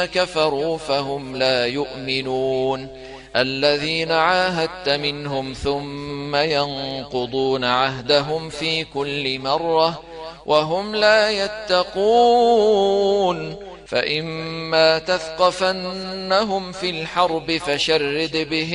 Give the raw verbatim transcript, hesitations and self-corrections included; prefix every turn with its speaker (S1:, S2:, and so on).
S1: كفروا فهم لا يؤمنون الذين عاهدت منهم ثم ينقضون عهدهم في كل مرة وهم لا يتقون فإما تثقفنهم في الحرب فشرد بهم